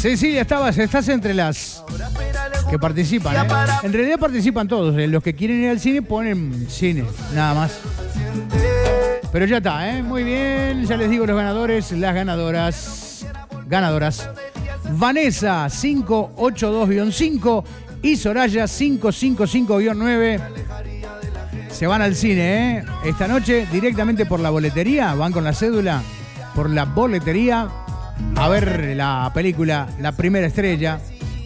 Cecilia, estás entre las que participan, ¿eh? En realidad participan todos. Los que quieren ir al cine ponen cine, nada más. Pero ya está, ¿eh? Muy bien, ya les digo los ganadores, las ganadoras. Vanessa 582-5 y Soraya 555-9. Se van al cine, ¿eh? Esta noche directamente por la boletería, van con la cédula, por la boletería, a ver la película La Primera Estrella.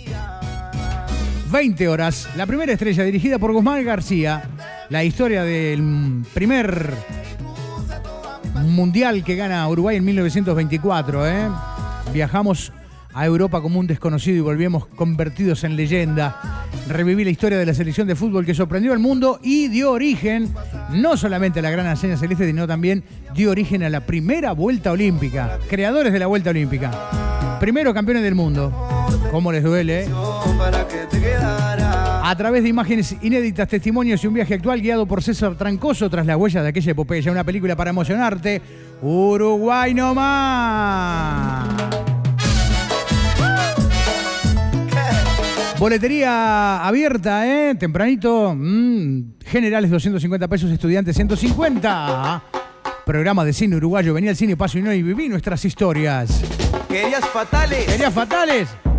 20 horas, La Primera Estrella, dirigida por Guzmán García. La historia del primer mundial que gana Uruguay en 1924, ¿eh? Viajamos a Europa como un desconocido y volvimos convertidos en leyenda. Reviví la historia de la selección de fútbol que sorprendió al mundo y dio origen no solamente a la gran hazaña celeste, sino también dio origen a la primera vuelta olímpica. Creadores de la vuelta olímpica. Primero campeones del mundo. ¿Cómo les duele? A través de imágenes inéditas, testimonios y un viaje actual guiado por César Trancoso tras las huellas de aquella epopeya. Una película para emocionarte. Uruguay no más. Boletería abierta, ¿eh? Tempranito. Generales 250 pesos, estudiantes 150. Programa de cine uruguayo. Vení al cine Paso y no y viví nuestras historias. ¿Querías fatales? ¿Querías fatales?